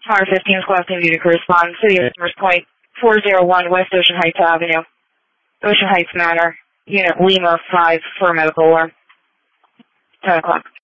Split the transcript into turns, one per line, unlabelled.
Tower 15 is requesting you to correspond. City of Commerce Point, 401 West Ocean Heights Avenue, Ocean Heights Manor, Unit Lima 5 for medical alarm. 10 o'clock.